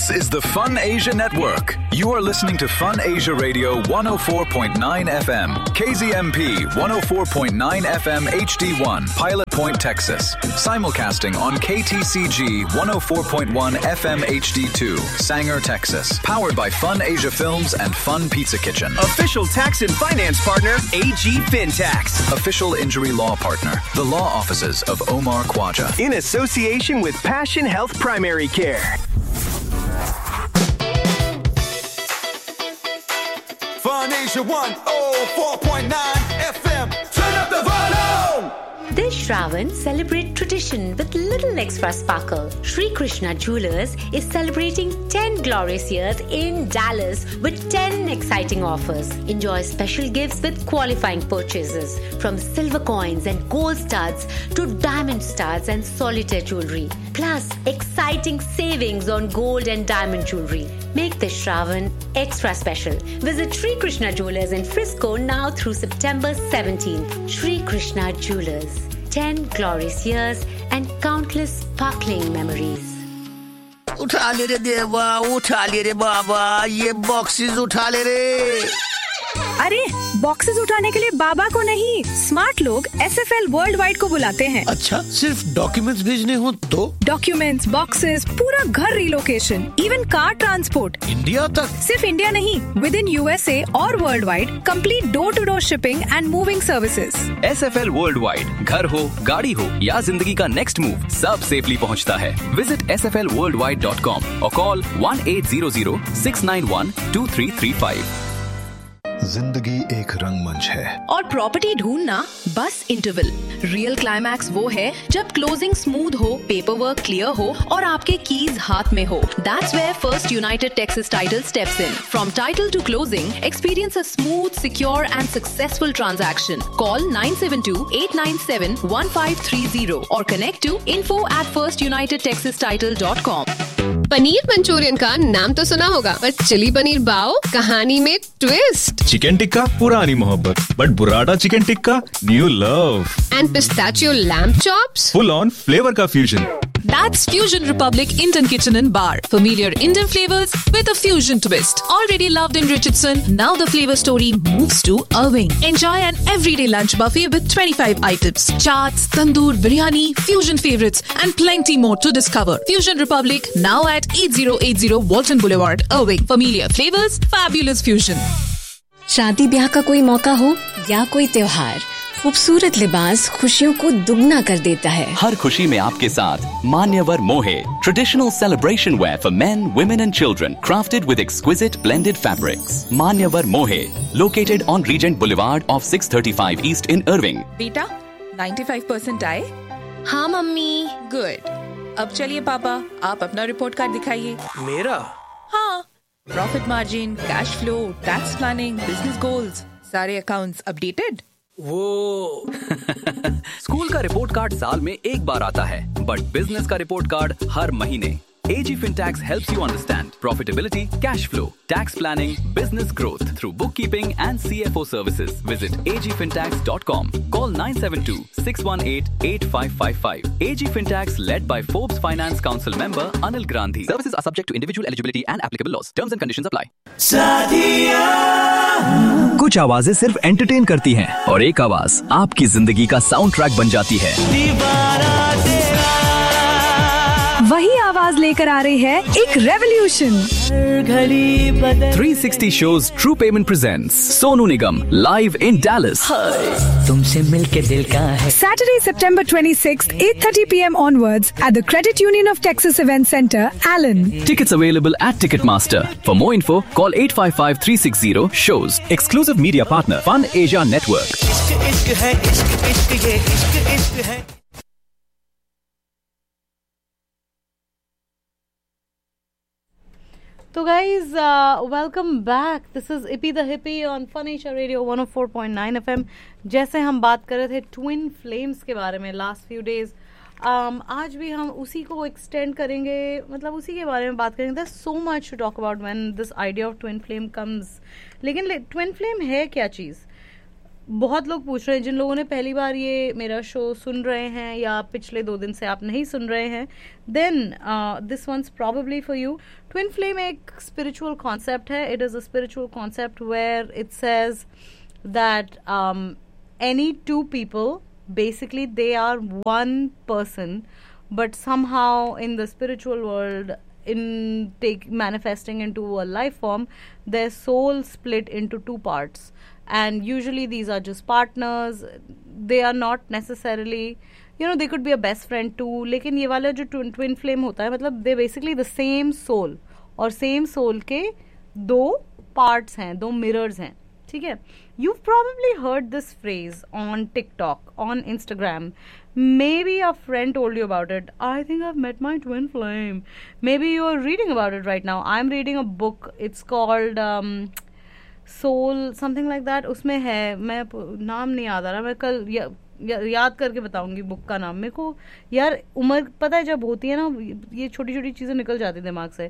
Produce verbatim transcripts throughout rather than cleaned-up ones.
This is the Fun Asia Network. You are listening to Fun Asia Radio one oh four point nine F M, K Z M P one oh four point nine F M H D one, Pilot Point, Texas. Simulcasting on K T C G one oh four point one F M H D two, Sanger, Texas. Powered by Fun Asia Films and Fun Pizza Kitchen. Official tax and finance partner, A G FinTax. Official injury law partner, the law offices of Omar Khwaja. In association with Passion Health Primary Care. Fun Asia one oh four point nine F M. Turn up the volume! This Shravan, celebrate tradition with little extra sparkle. Sri Krishna Jewelers is celebrating ten glorious years in Dallas with ten exciting offers. Enjoy special gifts with qualifying purchases, from silver coins and gold studs to diamond studs and solitaire jewelry. Plus, exciting savings on gold and diamond jewelry. Make this Shravan extra special. Visit Sri Krishna Jewelers in Frisco now through September seventeenth. Sri Krishna Jewelers. ten glorious years and countless sparkling memories. उठा ले रे देवा, उठा ले रे बाबा, ये boxes उठा ले रे। अरे बॉक्सेस उठाने के लिए बाबा को नहीं, स्मार्ट लोग S F L world wide को बुलाते हैं। अच्छा, सिर्फ डॉक्यूमेंट्स भेजने हो तो? डॉक्यूमेंट्स, बॉक्सेस, पूरा घर relocation, even car transport, India तक? सिर्फ इंडिया नहीं, with in U S A और world wide, complete door to door shipping and moving services. S F L world wide, घर हो, गाड़ी हो या जिंदगी का नेक्स्ट मूव, सब सेफली पहुंचता है। Visit S F L world wide dot com और call one eight zero zero six nine one two three three five. जिंदगी एक रंगमंच है और प्रॉपर्टी ढूंढना बस इंटरवल। रियल क्लाइमैक्स वो है जब क्लोजिंग स्मूथ हो, पेपर वर्क क्लियर हो और आपके कीज हाथ में हो। That's where First United Texas Title steps in. From title to closing, experience a smooth, secure and successful transaction. Call nine seven two, eight nine seven, one five three zero or connect to info at first united texas title dot com. Paneer Manchurian का नाम तो सुना होगा, पर chilli paneer बाओ, कहानी में twist. Chicken tikka पुरानी मोहब्बत, but बुराडा chicken tikka new love. And pistachio lamb chops, full on flavour का fusion. That's Fusion Republic Indian Kitchen and Bar. Familiar Indian flavors with a fusion twist. Already loved in Richardson, now the flavor story moves to Irving. Enjoy an everyday lunch buffet with twenty-five items. Chaats, tandoor, biryani, fusion favorites and plenty more to discover. Fusion Republic now at eighty eighty Walton Boulevard, Irving. Familiar flavors, fabulous fusion. शादी ब्याह का कोई मौका हो या कोई त्योहार, खूबसूरत लिबास खुशियों को दुगना कर देता है। हर खुशी में आपके साथ मान्यवर मोहे, traditional celebration where for main, women and children, crafted with exquisite blended fabrics. मान्यवर मोहे, located on reagent boulevard of six thirty five east in Irving. बेटा, पचानवे परसेंट आए? हाँ मम्मी। गुड। अब चलिए पापा, आप अपना रिपोर्ट कार्ड दिखाइए। मेरा? हाँ, profit margin, cash flow, tax planning, business goals, सारे अकाउंट्स अपडेटेड। वो स्कूल का रिपोर्ट कार्ड साल में एक बार आता है, बट बिजनेस का रिपोर्ट कार्ड हर महीने। A G FinTax helps you understand profitability, cash flow, tax planning, business growth through bookkeeping and C F O services. Visit a g fintax dot com. Call nine seven two, six one eight, eight five five five. A G FinTax led by Forbes Finance Council member Anil Grandhi. Services are subject to individual eligibility and applicable laws. Terms and conditions apply. कुछ आवाजें सिर्फ entertain करती हैं और एक आवाज आपकी जिंदगी का साउंड ट्रैक बन जाती है। वही आवाज लेकर आ रही है एक revolution. three sixty shows True Payment presents Sonu Nigam live in Dallas. तुमसे मिलके दिल का है। Saturday, September twenty-sixth, eight thirty p m onwards at the Credit Union of Texas Event Center, Allen. Tickets available at Ticketmaster. For more info, call eight five five, three six zero shows. Exclusive media partner Fun Asia Network. इश्क इश्क है, इश्क इश्क है, इश्क इश्क है। So guys, uh, welcome back. This is Ippy the Hippie on Fun Asia Radio one oh four point nine F M. जैसे हम बात कर रहे थे ट्विन फ्लेम्स के बारे में लास्ट फ्यू डेज, आज भी हम उसी को एक्सटेंड करेंगे, मतलब उसी के बारे में बात करेंगे। There's so much to talk about when this idea of twin flame comes. लेकिन ट्विन फ्लेम है क्या चीज़? बहुत लोग पूछ रहे हैं, जिन लोगों ने पहली बार ये मेरा शो सुन रहे हैं या पिछले दो दिन से आप नहीं सुन रहे हैं, then this once probably for you. Twin flame एक स्पिरिचुअल कॉन्सेप्ट है. It is a spiritual concept where it says that any two people basically they are one person, but somehow in the spiritual world, in take manifesting into a life form, their soul split into two parts, and usually these are just partners. They are not necessarily, you know, they could be a best friend too, लेकिन ये वाला जो twin, twin flame होता है, मतलब they basically the same soul, और same soul के दो parts हैं, दो mirrors हैं. ठीक है. You've probably heard this phrase on TikTok, on Instagram. Maybe a friend told you about it. I think I've met my twin flame. Maybe you're reading about it right now. I'm reading a book. It's called um, Soul, something like that. उसमें है, मैं नाम नहीं याद आ रहा, मैं कल या, या, याद करके बताऊंगी बुक का नाम. मेरे को यार उम्र पता है जब होती है ना, ये छोटी छोटी चीजें निकल जाती दिमाग से.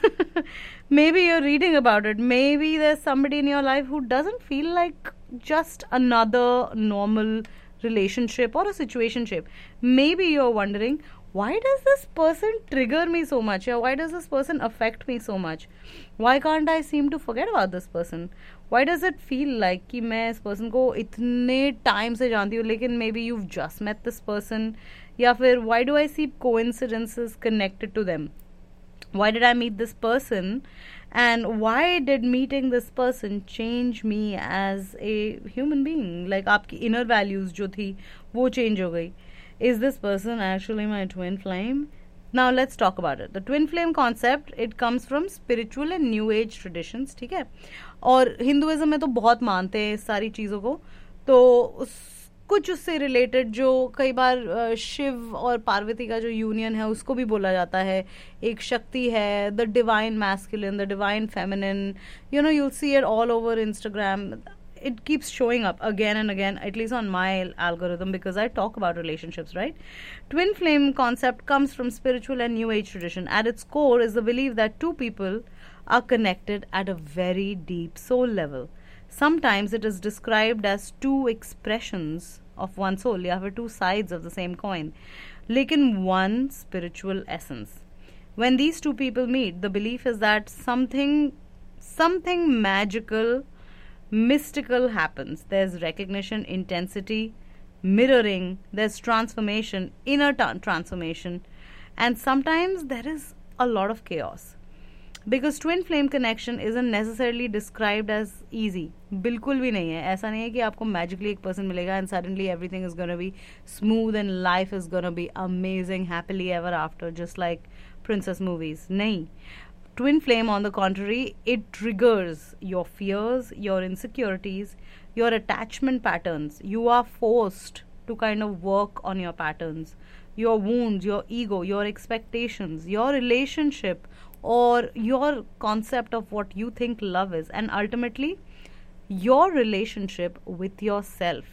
Maybe you're reading about it. Maybe there's somebody in your life who doesn't feel like just another normal relationship or a situationship. Maybe you're wondering, why does this person trigger me so much? Yeah, why does this person affect me so much? Why can't I seem to forget about this person? Why does it feel like कि मैं इस person को इतने time से जानती हूँ, लेकिन maybe you've just met this person, या फिर why do I see coincidences connected to them? Why did I meet this person? And why did meeting this person change me as a human being? Like आपकी inner values जो थी वो change हो गई. Is this person actually my twin flame? Now let's talk about it. The twin flame concept, it comes from spiritual and new age traditions. ठीक है. और Hinduism में तो बहुत मानते हैं इस सारी चीज़ों को. तो उस कुछ उससे रिलेटेड जो कई बार शिव और पार्वती का जो यूनियन है उसको भी बोला जाता है. एक शक्ति है, the divine masculine, the divine feminine. You know, you'll see it all over Instagram. It keeps showing up again and again, at least on my algorithm, because I talk about relationships, right? Twin flame concept comes from spiritual and new age tradition. At its core is the belief that two people are connected at a very deep soul level. Sometimes it is described as two expressions of one soul, या फिर two sides of the same coin, लेकिन one spiritual essence. When these two people meet, the belief is that something, something magical, mystical happens. There's recognition, intensity, mirroring, there's transformation, inner ta- transformation, and sometimes there is a lot of chaos. Because twin flame connection isn't necessarily described as easy. बिल्कुल भी नहीं है. ऐसा नहीं है कि आपको magically एक person मिलेगा and suddenly everything is gonna be smooth and life is gonna be amazing, happily ever after, just like princess movies. नहीं. Twin flame, on the contrary, it triggers your fears, your insecurities, your attachment patterns. You are forced to kind of work on your patterns, your wounds, your ego, your expectations, your relationship, or your concept of what you think love is, and ultimately your relationship with yourself.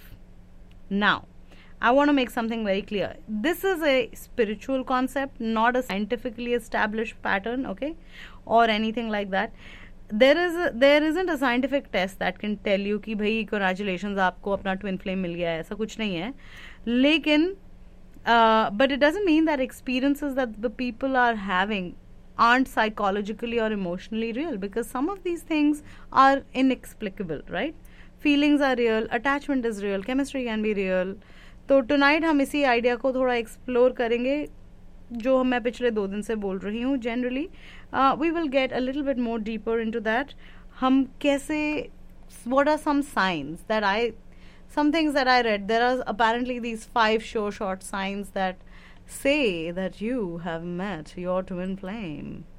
Now, I want to make something very clear. This is a spiritual concept, not a scientifically established pattern, okay, or anything like that. There is a, there isn't a scientific test that can tell you कि भाई congratulations आपको अपना twin flame मिल गया है. ऐसा कुछ नहीं है. लेकिन uh, but it doesn't mean that experiences that the people are having aren't psychologically or emotionally real, because some of these things are inexplicable, right? Feelings are real, attachment is real, chemistry can be real. तो tonight हम इसी idea को थोड़ा explore करेंगे जो मैं पिछले दो दिन से बोल रही हूँ. Generally we will get a little bit more deeper into that. हम कैसे, what are some science that I, some things that I read. There are apparently these five शोर short science that say that you have met your twin flame.